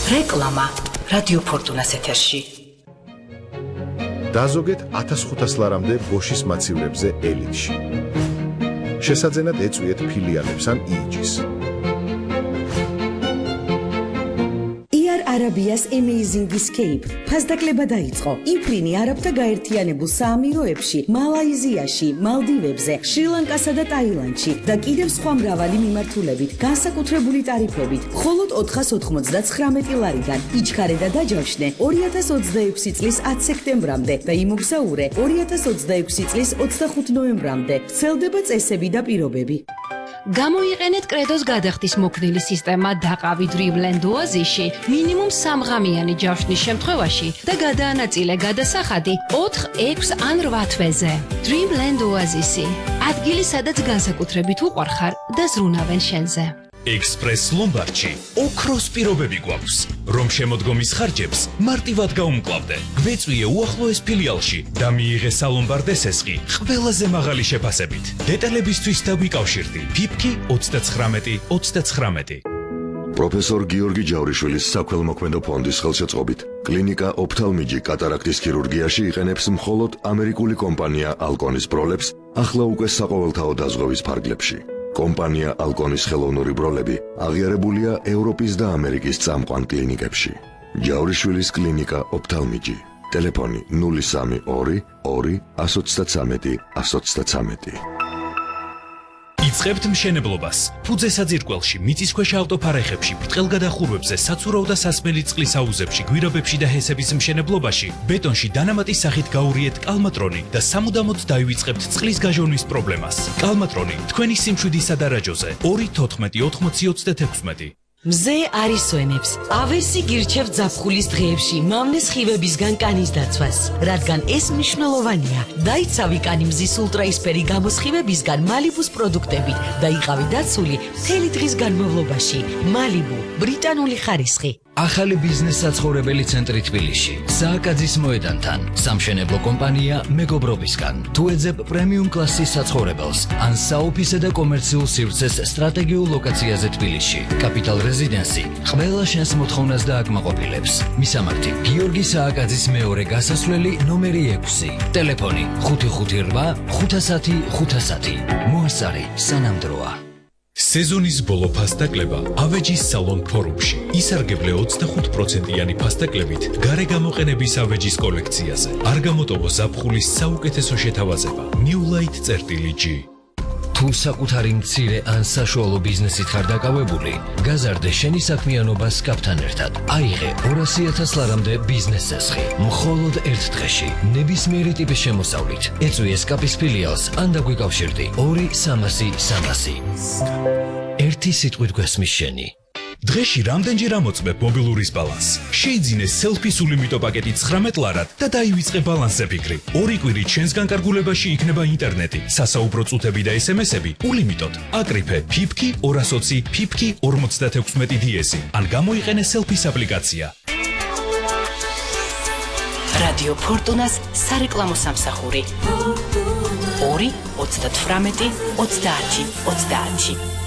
რეკლამა რადიო ფორტუნას ეთერში. დაზოგეთ 1500 ლარამდე ბოშის მაცივრებზე ელიტში. შესაძენად ეწვიეთ ფილიალებს ან იჯის. Arabia's Amazing Escape. ფასდაკლება დაიწყო. იფრინი არაბთა გაერთიანებულ საამიროებში, მალაიზიაში, მალდივებზე, შრი-ლანკასა და ტაილანდში და კიდევ სხვა მრავალი მიმართულებით, განსაკუთრებული ტარიფებით. მხოლოდ 499 ლარიდან. იჩქარე და დაჯავშნე 2026 წლის 10 სექტემბრამდე და იმოგზაურე 2026 წლის 25 ნოემბრამდე. ვრცელდება წესები და პირობები. გამოიყენეთ კრედოს გადახდის მოქნილი სისტემა დაყავი Dreamland Oasis-ში მინიმუმ 3 ღამიანი ჯავშნის შემთხვევაში და გადაანაწილე გადასახადი 4, 6 ან 8 თვეზე. Dreamland Oasis-ი ადგილი, სადაც განსაკუთრებით უყვარხარ და ზრუნავენ შენზე. Express Lombardში ოქროს პირობები გვაქვს, რომ შემოდგომის ხარჯებს მარტივად გაუმკლავდე. გვეწვიე უახლოეს ფილიალში და მიიღე სალომბარდ ესესყი ყველაზე მაღალი შეფასებით. დეტალებისთვის დაგვიკავშირდი ფიფკი 39 პროფესორ გიორგი ჯავრიშვილის საქველმოქმედო ფონდის ხელშეწყობით კლინიკა ოფთალმიჯი კატარაქტის ქირურგიაში იყენებს მხოლოდ ამერიკული კომპანია ალკონის ბროლებს ახლა უკვე საყოველთაო დაზღვევის ფარგლებში. კომპანია ალკონის ხელოვნური ბროლები აღიარებულია ევროპის და ამერიკის წამყვან კლინიკებში. ჯავრიშვილის კლინიკა ოფთალმიჯი. ტელეფონი 032 2 133 133. იწყებთ მშენებლობას. ფუძე საძირკველში, მიწისქვეშა ავტოფარეხებში, ბრტყელგადახურვებზე, საცურავ და სასმელი წყლის აუზებში, გვირაბებში და ჰესების მშენებლობაში, ბეტონში დანამატის სახით გაურიეთ კალმატრონი და სამუდამოდ დაივიწყებთ წყლის გაჟონვის პრობლემას. კალმატრონი თქვენი სიმშვიდისა და რაჯოზე 2-14-80-36. მზე არისვენებს. ავესი გირჩევთ ზაფხულის დღეებში მავნე სხივებისგან კანის დაცვას, რადგან ეს მნიშვნელოვანია. დაიცავი კანი მზის ულტრაისფერი გამოსხივებისგან მალიბუს პროდუქტებით და იყავი დაცული მთელი დღის განმავლობაში. მალიბუ, ბრიტანული ხარისხი. ახალი ბიზნეს საცხოვრებელი ცენტრი თბილისში, სააკაძის მოედანთან, სამშენებლო კომპანია მეგობრობისგან. თუ ეძებ პრემიუმ კლასის საცხოვრებელს, ან საოფისე და კომერციულ სივრცეს სტრატეგიულ ლოკაციაზე თბილისში, კაპიტალ რეზიდენსი ყველა შენს მოთხოვნას დააკმაყოფილებს. მისამართი: გიორგი სააკაძის მეორე გასასვლელი ნომერი 6, ტელეფონი 558 510 510. მოასწარი სანამდროა. სეზონის ბოლო ფასდაკლება ავეჯის სალონ ფორუმში. ისარგებლე 25%-იანი ფასდაკლებით გარე გამოყენების ავეჯის კოლექციაზე. არ გამოტოვო ზაფხულის საუკეთესო შეთავაზება. Newlight.G. თუ საკუთარი მცირე ან საშუალო ბიზნესით ხარ დაკავებული, გაზარდე შენი საქმიანობა სკაპთან ერთად. აიღე 200,000 ლარამდე ბიზნეს ზესხი. მხოლოდ ერთ დღეში, ნებისმიერი ტიპის შემოსავლით. ეწვიე სკაპის ფილიალს ან დაგვიკავშირდი 2-300-300. ერთი სიტყვით გვესმის შენი. დღეში რამდენჯერ ამოწმებ მობილურის ბალანსს? შეიძინე სელფის ულიმიტო პაკეტი 19 ლარად და დაივიწყე ბალანსზე ფიქრი. 2 კვირით შენს განკარგულებაში იქნება ინტერნეტი, სასაუბრო წუთები და SMS-ები ულიმიტოდ. აკრიფე ფიფკი 220 ფიფკი 56 DS-ი ან გამოიყენე სელფის აპლიკაცია. რადიო ფორტუნას სარეკლამო სამსახური 2 38 30 30.